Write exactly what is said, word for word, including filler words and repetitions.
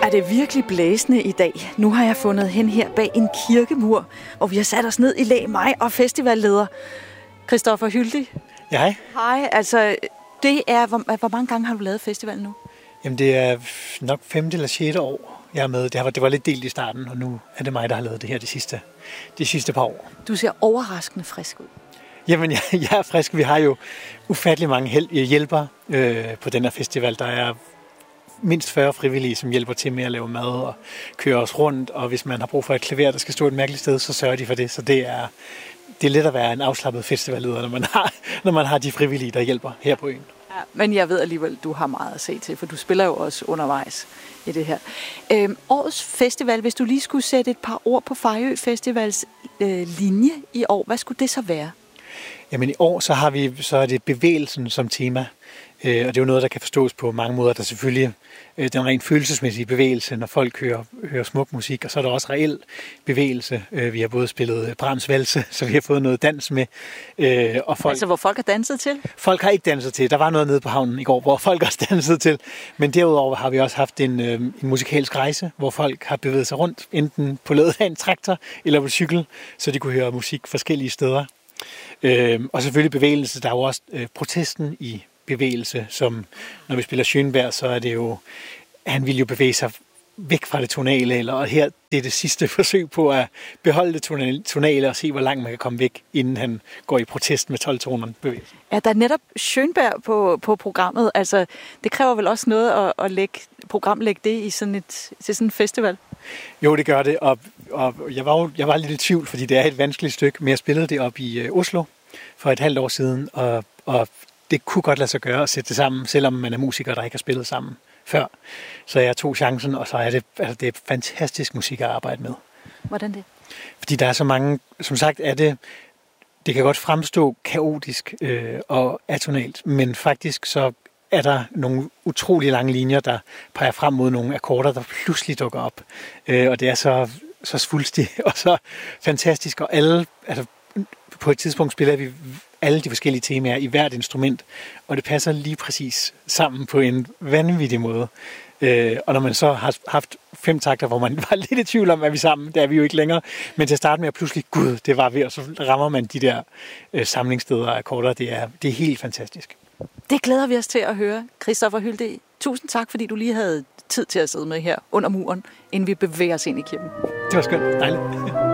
Er det virkelig blæsende i dag? Nu har jeg fundet hen her bag en kirkemur, og vi har sat os ned i lag, mig og festivalleder. Christoffer Hyldig. Ja, hej. Hej, altså det er, hvor, hvor mange gange har du lavet festivalen nu? Jamen det er nok femte eller sjette år, jeg er med. Det var, det var lidt delt i starten, og nu er det mig, der har lavet det her de sidste, de sidste par år. Du ser overraskende frisk ud. Jamen, jeg, jeg er frisk. Vi har jo ufattelig mange hjælpere øh, på den her festival. Der er mindst fyrre frivillige, som hjælper til med at lave mad og køre os rundt. Og hvis man har brug for et klaver, der skal stå et mærkeligt sted, så sørger de for det. Så det er, det er let at være en afslappet festivalleder, når man har, når man har de frivillige, der hjælper her på øen. Ja, men jeg ved alligevel, du har meget at se til, for du spiller jo også undervejs i det her. Øhm, årets festival, hvis du lige skulle sætte et par ord på Fejø Festivals øh, linje i år, hvad skulle det så være? Jamen i år så har vi så er det bevægelsen som tema, øh, og det er jo noget, der kan forstås på mange måder. Der er selvfølgelig øh, den rent følelsesmæssige bevægelse, når folk hører, hører smuk musik, og så er der også reel bevægelse. Øh, vi har både spillet Brahms valse, så vi har fået noget dans med. Øh, og folk, altså hvor folk har danset til? Folk har ikke danset til. Der var noget nede på havnen i går, hvor folk også dansede til. Men derudover har vi også haft en, øh, en musikalsk rejse, hvor folk har bevæget sig rundt, enten på ledet af en traktor eller på cykel, så de kunne høre musik forskellige steder. Øh, og selvfølgelig bevægelse, der er jo også øh, protesten i bevægelse, som når vi spiller Schönberg, så er det jo, han vil jo bevæge sig væk fra det tonale, eller og her det er det sidste forsøg på at beholde det tonale og se, hvor langt man kan komme væk, inden han går i protest med tolv-tonerne bevægelse. Ja, der er netop Schönberg på, på programmet. Altså, det kræver vel også noget at, at lægge, programlægge det i sådan et, til sådan en festival? Jo, det gør det, og, og jeg, var jo, jeg var lidt i tvivl, fordi det er et vanskeligt stykke, men jeg spillede det op i uh, Oslo for et halvt år siden, og, og det kunne godt lade sig gøre at sætte det sammen, selvom man er musiker, der ikke har spillet sammen før. Så jeg tog chancen, og så er det, altså, det er fantastisk musik at arbejde med. Hvordan det? Fordi der er så mange, som sagt er det, det kan godt fremstå kaotisk øh, og atonalt, men faktisk så er der nogle utrolig lange linjer, der peger frem mod nogle akkorder, der pludselig dukker op. Øh, og det er så, så svulstigt og så fantastisk, og alle, altså på et tidspunkt spiller vi alle de forskellige temaer i hvert instrument, og det passer lige præcis sammen på en vanvittig måde. Øh, og når man så har haft fem takter, hvor man var lidt i tvivl om, at vi sammen, det er vi jo ikke længere, men til at starte med at pludselig, gud, det var vi, og så rammer man de der øh, samlingssteder og akkorder, det er, det er helt fantastisk. Det glæder vi os til at høre. Christoffer Hyldig, tusind tak, fordi du lige havde tid til at sidde med her under muren, inden vi bevæger os ind i kirken. Det var skønt. Dejligt.